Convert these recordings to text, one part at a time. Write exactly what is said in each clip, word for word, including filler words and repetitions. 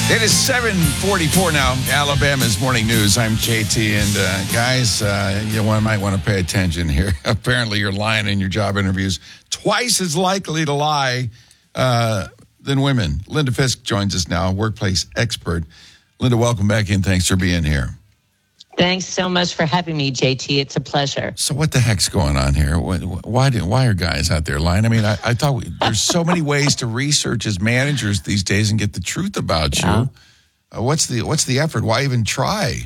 It is seven forty-four now, Alabama's Morning News. I'm J T, and uh, guys, uh, you might want to pay attention here. Apparently, you're lying in your job interviews. Twice as likely to lie uh, than women. Linda Fisk joins us now, workplace expert. Linda, welcome back in. Thanks for being here. Thanks so much for having me, J T. It's a pleasure. So what the heck's going on here? Why do, why are guys out there lying? I mean, I, I thought we, there's so many ways to research as managers these days and get the truth about yeah. you. Uh, what's the what's the effort? Why even try?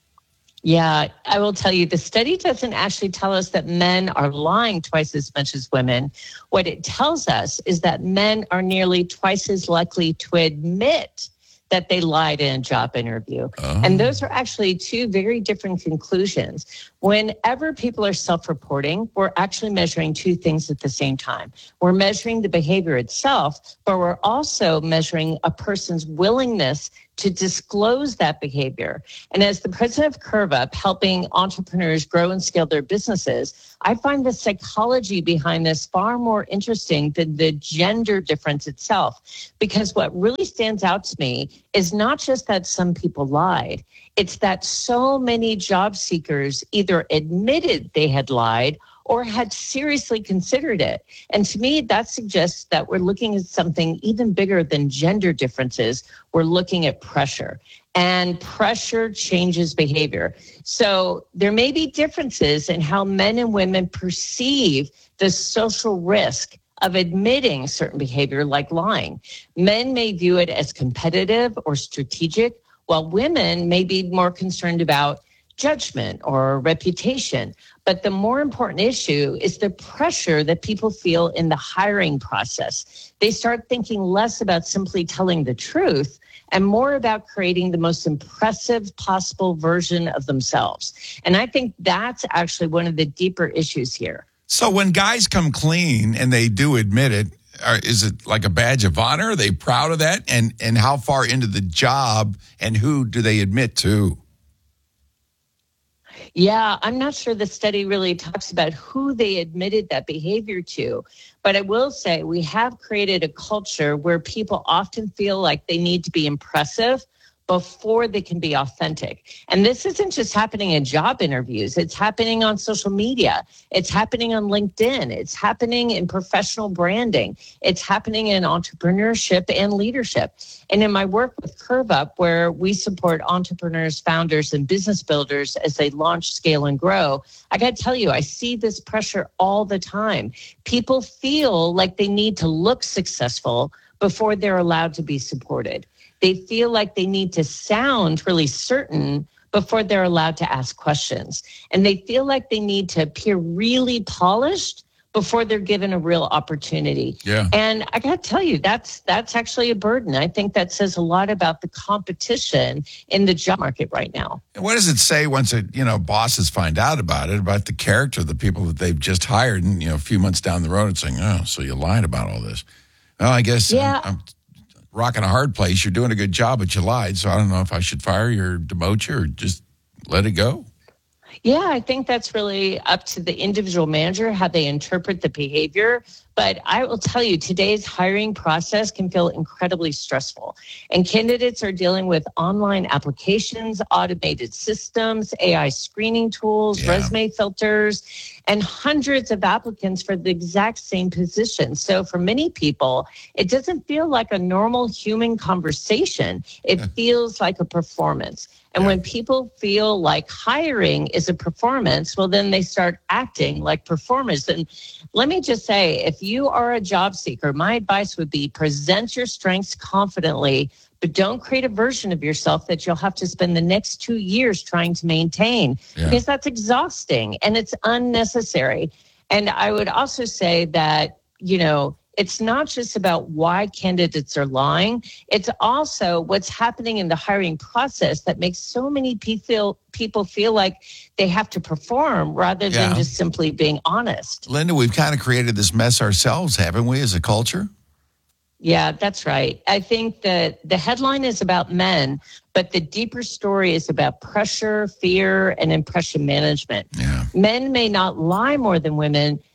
Yeah, I will tell you, the study doesn't actually tell us that men are lying twice as much as women. What it tells us is that men are nearly twice as likely to admit that they lied in a job interview. Oh. And those are actually two very different conclusions. Whenever people are self-reporting, we're actually measuring two things at the same time. We're measuring the behavior itself, but we're also measuring a person's willingness to disclose that behavior. And as the president of CurveUp, helping entrepreneurs grow and scale their businesses, I find the psychology behind this far more interesting than the gender difference itself. Because what really stands out to me is not just that some people lied, it's that so many job seekers either admitted they had lied or had seriously considered it. And to me, that suggests that we're looking at something even bigger than gender differences. We're looking at pressure, and pressure changes behavior. So there may be differences in how men and women perceive the social risk of admitting certain behavior like lying. Men may view it as competitive or strategic, while women may be more concerned about judgment or reputation. But the more important issue is the pressure that people feel in the hiring process. They start thinking less about simply telling the truth and more about creating the most impressive possible version of themselves. And I think that's actually one of the deeper issues here. So when guys come clean and they do admit it, Are, is it like a badge of honor? Are they proud of that? And and how far into the job and who do they admit to? Yeah, I'm not sure the study really talks about who they admitted that behavior to. But I will say we have created a culture where people often feel like they need to be impressive before they can be authentic. And this isn't just happening in job interviews. It's happening on social media. It's happening on LinkedIn. It's happening in professional branding. It's happening in entrepreneurship and leadership. And in my work with CurveUp, where we support entrepreneurs, founders, and business builders as they launch, scale, and grow, I got to tell you, I see this pressure all the time. People feel like they need to look successful before they're allowed to be supported. They feel like they need to sound really certain before they're allowed to ask questions. And they feel like they need to appear really polished before they're given a real opportunity. Yeah. And I got to tell you, that's that's actually a burden. I think that says a lot about the competition in the job market right now. And what does it say once it, you know, bosses find out about it, about the character of the people that they've just hired, and, you know, a few months down the road and saying, oh, so you lied about all this. Well, I guess yeah. I'm, I'm rocking a hard place. You're doing a good job, but you lied. So I don't know if I should fire you or demote you or just let it go. Yeah, I think that's really up to the individual manager, how they interpret the behavior. But I will tell you, today's hiring process can feel incredibly stressful. And candidates are dealing with online applications, automated systems, A I screening tools, yeah. resume filters, and hundreds of applicants for the exact same position. So for many people, it doesn't feel like a normal human conversation. It feels like a performance. And yeah. when people feel like hiring is a performance, well, then they start acting like performers. And let me just say, if you are a job seeker, my advice would be present your strengths confidently, but don't create a version of yourself that you'll have to spend the next two years trying to maintain, yeah. because that's exhausting and it's unnecessary. And I would also say that, you know, it's not just about why candidates are lying. It's also what's happening in the hiring process that makes so many people people feel like they have to perform rather than yeah. just simply being honest. Linda, we've kind of created this mess ourselves, haven't we, as a culture? Yeah, that's right. I think that the headline is about men, but the deeper story is about pressure, fear, and impression management. Yeah. Men may not lie more than women.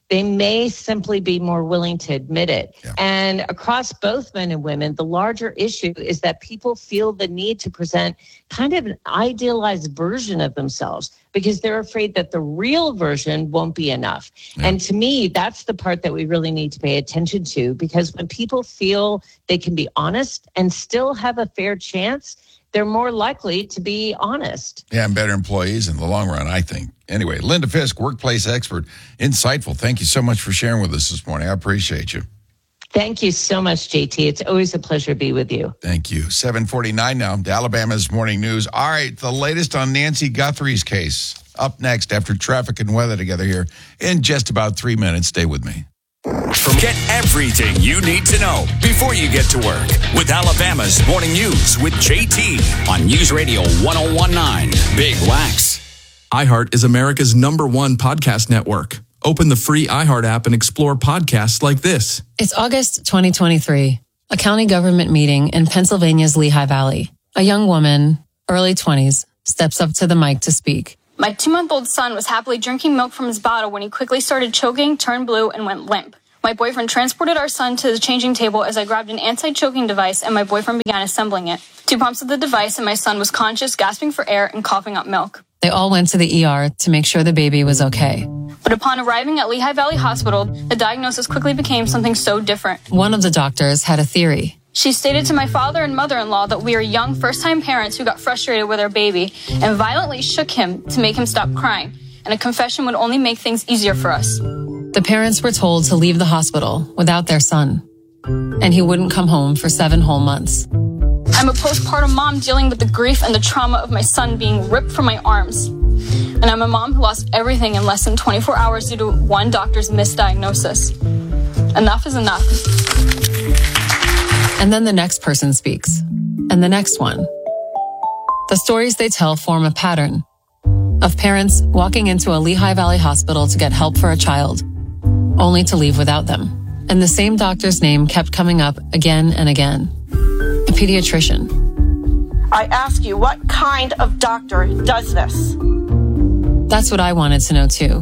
they may simply be more willing to admit it. Yeah. And across both men and women, the larger issue is that people feel the need to present kind of an idealized version of themselves because they're afraid that the real version won't be enough. Yeah. And to me, that's the part that we really need to pay attention to, because when people feel they can be honest and still have a fair chance, they're more likely to be honest. Yeah, and better employees in the long run, I think. Anyway, Linda Fisk, workplace expert, insightful. Thank you so much for sharing with us this morning. I appreciate you. Thank you so much, J T. It's always a pleasure to be with you. Thank you. seven forty-nine now, Alabama's Morning News. All right, the latest on Nancy Guthrie's case. Up next after traffic and weather together here in just about three minutes. Stay with me. Get everything you need to know before you get to work with Alabama's Morning News with J T on News Radio ten nineteen Big Wax. iHeart is America's number one podcast network. Open the free iHeart app and explore podcasts like this. It's August twenty twenty-three, a county government meeting in Pennsylvania's Lehigh Valley. A young woman, early twenties, steps up to the mic to speak. My two-month-old son was happily drinking milk from his bottle when he quickly started choking, turned blue, and went limp. My boyfriend transported our son to the changing table as I grabbed an anti-choking device and my boyfriend began assembling it. Two pumps of the device and my son was conscious, gasping for air, and coughing up milk. They all went to the E R to make sure the baby was okay. But upon arriving at Lehigh Valley Hospital, the diagnosis quickly became something so different. One of the doctors had a theory. She stated to my father and mother-in-law that we are young first-time parents who got frustrated with our baby and violently shook him to make him stop crying. And a confession would only make things easier for us. The parents were told to leave the hospital without their son, and he wouldn't come home for seven whole months. I'm a postpartum mom dealing with the grief and the trauma of my son being ripped from my arms. And I'm a mom who lost everything in less than twenty-four hours due to one doctor's misdiagnosis. Enough is enough. And then the next person speaks, and the next one. The stories they tell form a pattern of parents walking into a Lehigh Valley hospital to get help for a child, only to leave without them. And the same doctor's name kept coming up again and again. A pediatrician. I ask you, what kind of doctor does this? That's what I wanted to know too.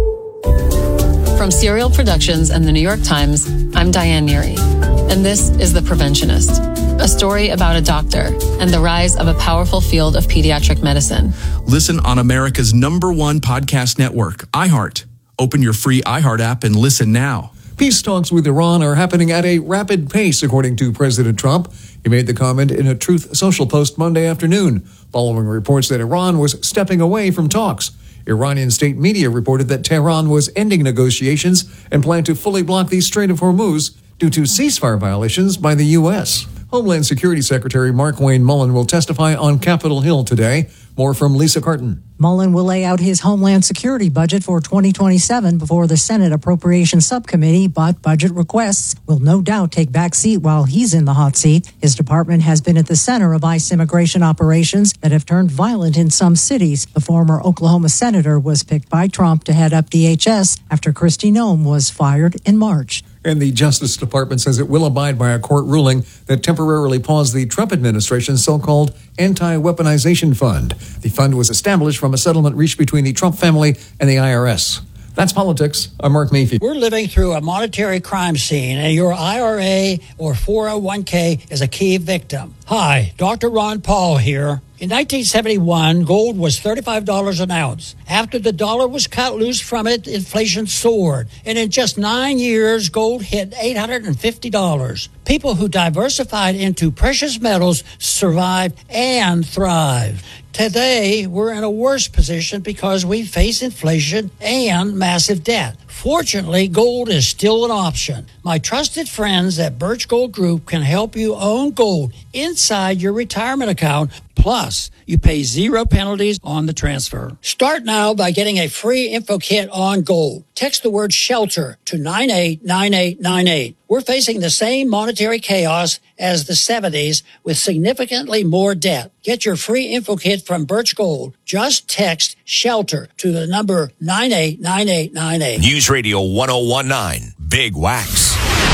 From Serial Productions and the New York Times, I'm Diane Neary, and this is The Preventionist, a story about a doctor and the rise of a powerful field of pediatric medicine. Listen on America's number one podcast network, iHeart. Open your free iHeart app and listen now. Peace talks with Iran are happening at a rapid pace, according to President Trump. He made the comment in a Truth Social post Monday afternoon, following reports that Iran was stepping away from talks. Iranian state media reported that Tehran was ending negotiations and planned to fully block the Strait of Hormuz due to ceasefire violations by the U S. Homeland Security Secretary Markwayne Mullin will testify on Capitol Hill today. More from Lisa Carton. Mullin will lay out his Homeland Security budget for twenty twenty-seven before the Senate Appropriations Subcommittee, but budget requests will no doubt take back seat while he's in the hot seat. His department has been at the center of ICE immigration operations that have turned violent in some cities. The former Oklahoma senator was picked by Trump to head up D H S after Kristi Noem was fired in March. And the Justice Department says it will abide by a court ruling that temporarily paused the Trump administration's so-called anti-weaponization fund. The fund was established from a settlement reached between the Trump family and the I R S. That's politics. I'm Mark Mayfield. We're living through a monetary crime scene, and your I R A or four oh one k is a key victim. Hi, Doctor Ron Paul here. In nineteen seventy-one, gold was thirty-five dollars an ounce. After the dollar was cut loose from it, inflation soared. And in just nine years, gold hit eight hundred fifty dollars. People who diversified into precious metals survived and thrived. Today, we're in a worse position because we face inflation and massive debt. Fortunately, gold is still an option. My trusted friends at Birch Gold Group can help you own gold inside your retirement account. Plus, you pay zero penalties on the transfer. Start now by getting a free info kit on gold. Text the word SHELTER to nine eight nine eight nine eight. We're facing the same monetary chaos as the seventies with significantly more debt. Get your free info kit from Birch Gold. Just text SHELTER to the number nine eight nine eight nine eight. News Radio ten nineteen Big Wax.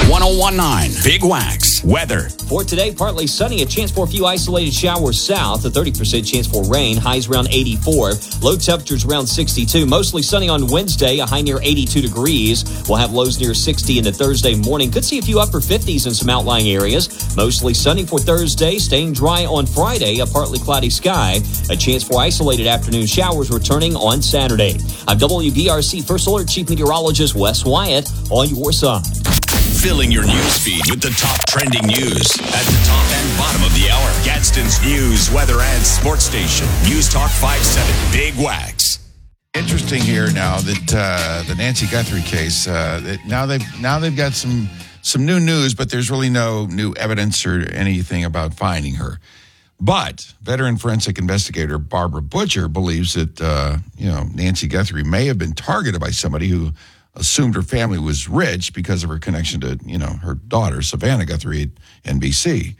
one oh one nine Big Wax weather. For today, partly sunny, a chance for a few isolated showers south, a thirty percent chance for rain, highs around eighty-four. Low temperatures around sixty-two. Mostly sunny on Wednesday, a high near eighty-two degrees. We'll have lows near sixty into Thursday morning. Could see a few upper fifties in some outlying areas. Mostly sunny for Thursday, staying dry on Friday, a partly cloudy sky. A chance for isolated afternoon showers returning on Saturday. I'm W B R C First Alert Chief Meteorologist Wes Wyatt on your side. Filling your news feed with the top trending news at the top and bottom of the hour. Gadsden's news, weather, and sports station. News Talk five seven Big Wax. Interesting here now that uh, the Nancy Guthrie case. Uh, that now they've now they've got some some new news, but there's really no new evidence or anything about finding her. But veteran forensic investigator Barbara Butcher believes that uh, you know Nancy Guthrie may have been targeted by somebody who assumed her family was rich because of her connection to, you know, her daughter, Savannah Guthrie at N B C.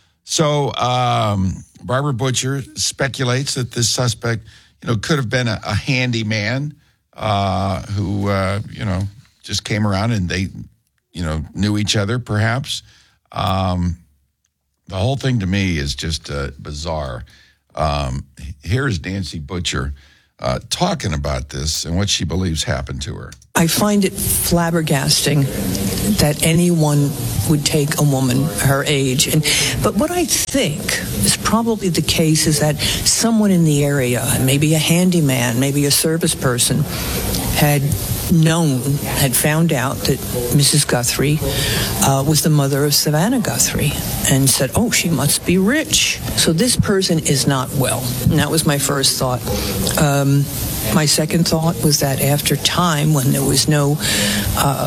So um, Barbara Butcher speculates that this suspect, you know, could have been a, a handyman uh, who, uh, you know, just came around and they, you know, knew each other, perhaps. Um, the whole thing to me is just uh, bizarre. Um, here's Nancy Butcher uh, talking about this and what she believes happened to her. I find it flabbergasting that anyone would take a woman her age. And but what I think is probably the case is that someone in the area, maybe a handyman, maybe a service person, had known, had found out that Missus Guthrie uh, was the mother of Savannah Guthrie and said, oh, she must be rich. So this person is not well. And that was my first thought. Um, my second thought was that after time, when there was no uh,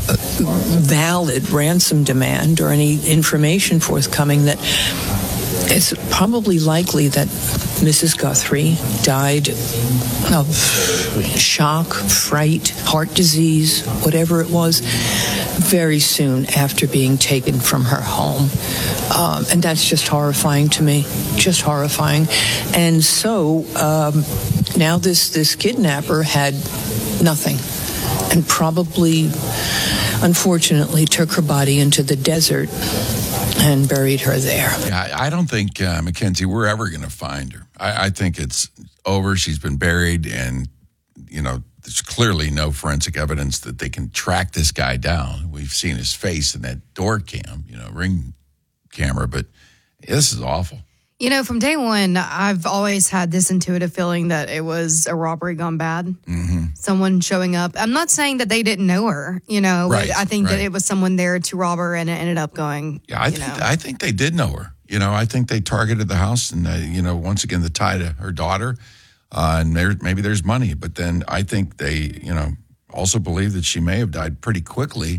valid ransom demand or any information forthcoming, that it's probably likely that Missus Guthrie died of shock, fright, heart disease, whatever it was, very soon after being taken from her home. Um, and that's just horrifying to me, just horrifying. And so um, now this, this kidnapper had nothing and probably, unfortunately, took her body into the desert and buried her there. Yeah, I don't think, uh, Mackenzie, we're ever going to find her. I, I think it's over. She's been buried, and, you know, there's clearly no forensic evidence that they can track this guy down. We've seen his face in that door cam, you know, ring camera, but this is awful. You know, from day one, I've always had this intuitive feeling that it was a robbery gone bad. Mm-hmm. Someone showing up. I'm not saying that they didn't know her, you know. Right, I think right. that it was someone there to rob her, and it ended up going, Yeah, I you think know. I think they did know her. You know, I think they targeted the house, and uh, you know, once again, the tie to her daughter, uh, and there maybe there's money, but then I think they, you know, also believe that she may have died pretty quickly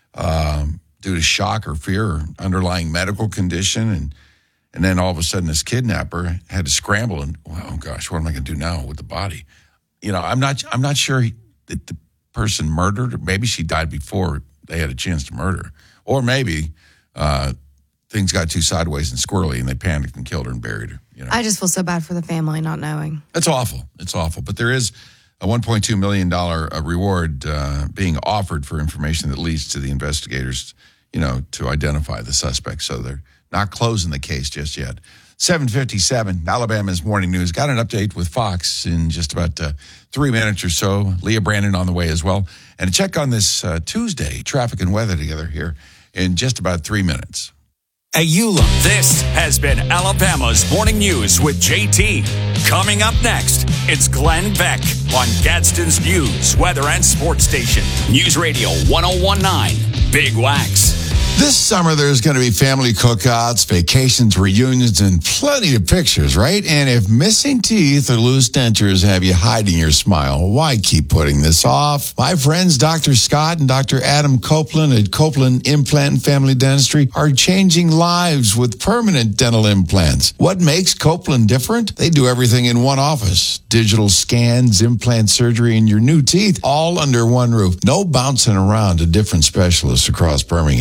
um, due to shock or fear or underlying medical condition, and and then all of a sudden, this kidnapper had to scramble, and oh gosh, what am I going to do now with the body? You know, I'm not I'm not sure he, that the person murdered her. Maybe she died before they had a chance to murder her, or maybe. Uh, Things got too sideways and squirrely, and they panicked and killed her and buried her. You know, I just feel so bad for the family not knowing. it's awful. It's awful. But there is a one point two million dollars reward uh, being offered for information that leads to the investigators, you know, to identify the suspect. So they're not closing the case just yet. seven fifty-seven, Alabama's Morning News. Got an update with Fox in just about uh, three minutes or so. Leah Brandon on the way as well. And a check on this uh, Tuesday traffic and weather together here in just about three minutes. At U L A, this has been Alabama's Morning News with J T. Coming up next, it's Glenn Beck on Gadsden's News, Weather, and Sports Station. News Radio one oh one nine, Big Wax. This summer, there's going to be family cookouts, vacations, reunions, and plenty of pictures, right? And if missing teeth or loose dentures have you hiding your smile, why keep putting this off? My friends, Doctor Scott and Doctor Adam Copeland at Copeland Implant and Family Dentistry are changing lives with permanent dental implants. What makes Copeland different? They do everything in one office. Digital scans, implant surgery, and your new teeth, all under one roof. No bouncing around to different specialists across Birmingham. Plus,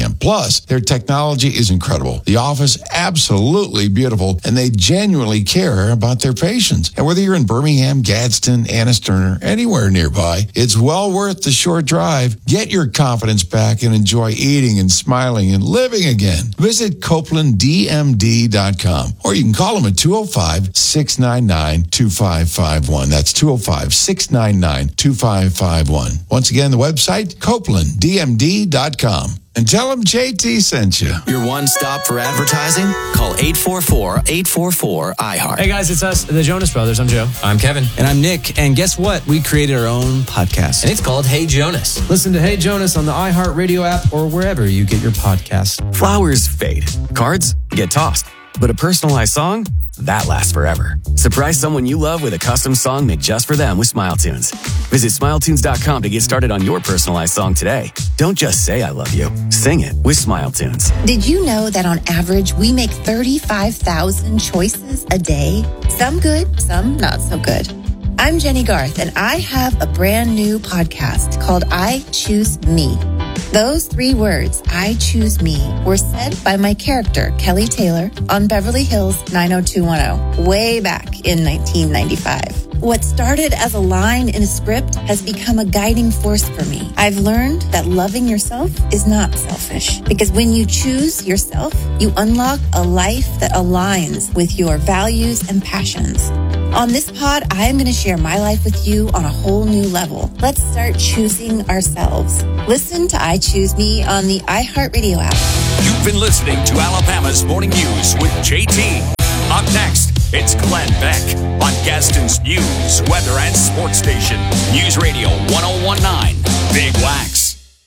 Plus, their technology is incredible. The office, absolutely beautiful, and they genuinely care about their patients. And whether you're in Birmingham, Gadsden, Anniston, or anywhere nearby, it's well worth the short drive. Get your confidence back and enjoy eating and smiling and living again. Visit Copeland D M D dot com, or you can call them at two oh five, six nine nine, two five five one. That's two oh five, six nine nine, two five five one. Once again, the website, Copeland D M D dot com. And tell them J T sent you. Your one stop for advertising? Call eight four four, eight four four, I heart. Hey guys, it's us, the Jonas Brothers. I'm Joe. I'm Kevin. And I'm Nick. And guess what? We created our own podcast. And it's called Hey Jonas. Listen to Hey Jonas on the iHeartRadio app or wherever you get your podcast. Flowers fade. Cards get tossed. But a personalized song? That lasts forever. Surprise someone you love with a custom song made just for them with SmileTunes. Visit Smile Tunes dot com to get started on your personalized song today. Don't just say I love you. Sing it with SmileTunes. Did you know that on average, we make thirty-five thousand choices a day? Some good, some not so good. I'm Jenny Garth, and I have a brand new podcast called I Choose Me. Those three words, I choose me, were said by my character, Kelly Taylor, on Beverly Hills nine oh two one oh, way back in nineteen ninety-five. What started as a line in a script has become a guiding force for me. I've learned that loving yourself is not selfish, because when you choose yourself, you unlock a life that aligns with your values and passions. On this pod, I am going to share my life with you on a whole new level. Let's start choosing ourselves. Listen to I Choose Me on the iHeartRadio app. You've been listening to Alabama's Morning News with J T. Up next, it's Glenn Beck on Gadsden's News, Weather, and Sports Station. News Radio one oh one point nine, Big Wax.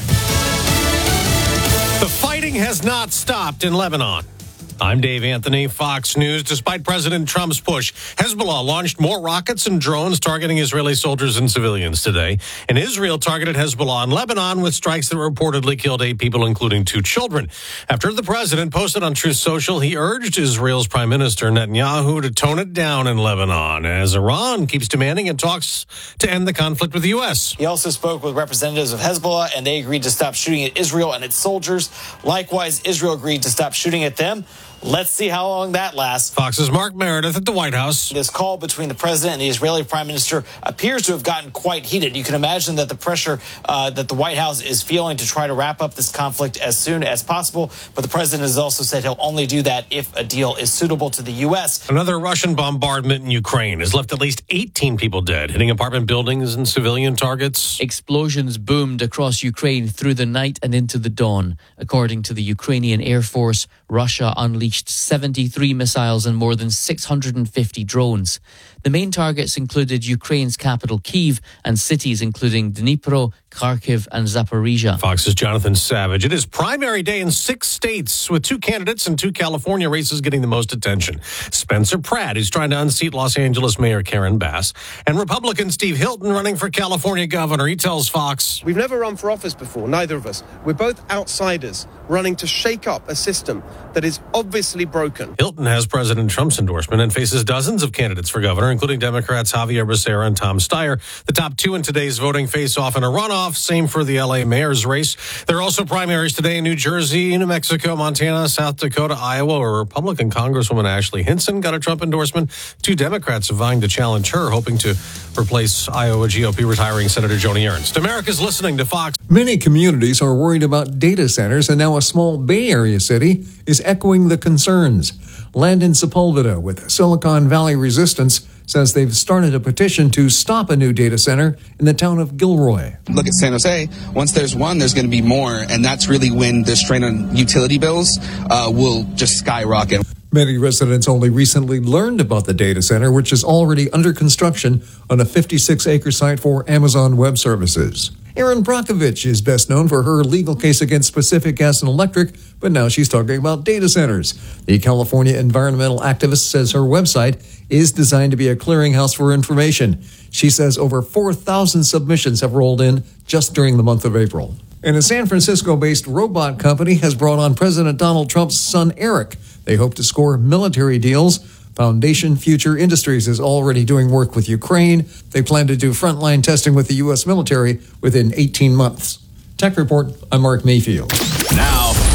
The fighting has not stopped in Lebanon. I'm Dave Anthony, Fox News. Despite President Trump's push, Hezbollah launched more rockets and drones targeting Israeli soldiers and civilians today. And Israel targeted Hezbollah in Lebanon with strikes that reportedly killed eight people, including two children. After the president posted on Truth Social, he urged Israel's Prime Minister Netanyahu to tone it down in Lebanon, as Iran keeps demanding in talks to end the conflict with the U S. He also spoke with representatives of Hezbollah, and they agreed to stop shooting at Israel and its soldiers. Likewise, Israel agreed to stop shooting at them. Let's see how long that lasts. Fox's Mark Meredith at the White House. This call between the president and the Israeli prime minister appears to have gotten quite heated. You can imagine that the pressure uh, that the White House is feeling to try to wrap up this conflict as soon as possible. But the president has also said he'll only do that if a deal is suitable to the U S. Another Russian bombardment in Ukraine has left at least eighteen people dead, hitting apartment buildings and civilian targets. Explosions boomed across Ukraine through the night and into the dawn. According to the Ukrainian Air Force, Russia unleashed seventy-three missiles and more than six hundred fifty drones. The main targets included Ukraine's capital Kyiv and cities including Dnipro, Kharkiv and Zaporizhia. Fox's Jonathan Savage. It is primary day in six states, with two candidates and two California races getting the most attention. Spencer Pratt, who's trying to unseat Los Angeles Mayor Karen Bass, and Republican Steve Hilton running for California governor. He tells Fox, "We've never run for office before, neither of us. We're both outsiders running to shake up a system that is obviously broken." Hilton has President Trump's endorsement and faces dozens of candidates for governor, including Democrats Javier Becerra and Tom Steyer. The top two in today's voting face off in a runoff. Same for the L A mayor's race. There are also primaries today in New Jersey, New Mexico, Montana, South Dakota, Iowa, where Republican Congresswoman Ashley Hinson got a Trump endorsement. Two Democrats are vying to challenge her, hoping to replace Iowa G O P retiring Senator Joni Ernst. America's listening to Fox. Many communities are worried about data centers, and now a small Bay Area city is echoing the concerns. Landon Sepulveda with Silicon Valley Resistance says they've started a petition to stop a new data center in the town of Gilroy. Look at San Jose. Once there's one, there's going to be more, and that's really when the strain on utility bills uh, will just skyrocket. Many residents only recently learned about the data center, which is already under construction on a fifty-six acre site for Amazon Web Services. Erin Brockovich is best known for her legal case against Pacific Gas and Electric, but now she's talking about data centers. The California environmental activist says her website is designed to be a clearinghouse for information. She says over four thousand submissions have rolled in just during the month of April. And a San Francisco-based robot company has brought on President Donald Trump's son, Eric. They hope to score military deals. Foundation Future Industries is already doing work with Ukraine. They plan to do frontline testing with the U S military within eighteen months. Tech Report, I'm Mark Mayfield. Now,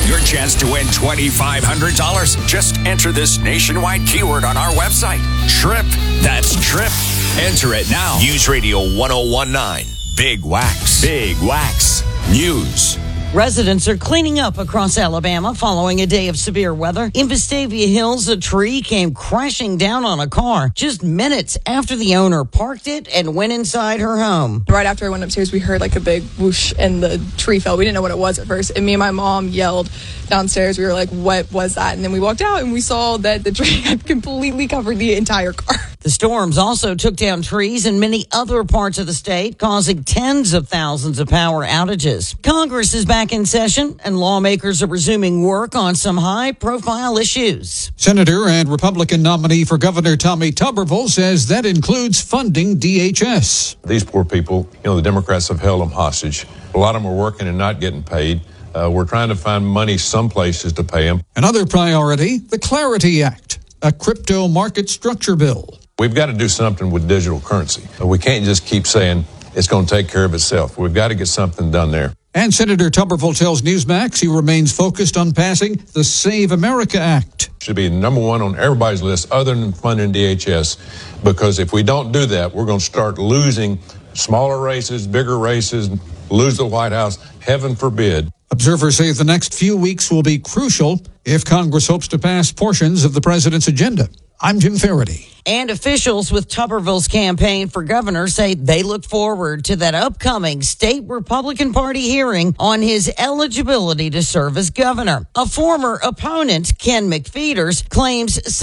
your chance to win twenty-five hundred dollars. Just enter this nationwide keyword on our website. Trip. That's Trip. Enter it now. News Radio one oh one point nine. Big Wax. Big Wax News. Residents are cleaning up across Alabama following a day of severe weather. In Vestavia Hills, a tree came crashing down on a car just minutes after the owner parked it and went inside her home. Right after I went upstairs, we heard like a big whoosh and the tree fell. We didn't know what it was at first. And me and my mom yelled downstairs. We were like, what was that? And then we walked out and we saw that the tree had completely covered the entire car. The storms also took down trees in many other parts of the state, causing tens of thousands of power outages. Congress is back in session, and lawmakers are resuming work on some high-profile issues. Senator and Republican nominee for Governor Tommy Tuberville says that includes funding D H S. These poor people, you know, the Democrats have held them hostage. A lot of them are working and not getting paid. Uh, we're trying to find money some places to pay them. Another priority, the Clarity Act, a crypto market structure bill. We've got to do something with digital currency. We can't just keep saying it's going to take care of itself. We've got to get something done there. And Senator Tuberville tells Newsmax he remains focused on passing the Save America Act. Should be number one on everybody's list other than funding D H S, because if we don't do that, we're going to start losing smaller races, bigger races, lose the White House, heaven forbid. Observers say the next few weeks will be crucial if Congress hopes to pass portions of the president's agenda. I'm Jim Faraday. And officials with Tuberville's campaign for governor say they look forward to that upcoming state Republican Party hearing on his eligibility to serve as governor. A former opponent, Ken McFeeters, claims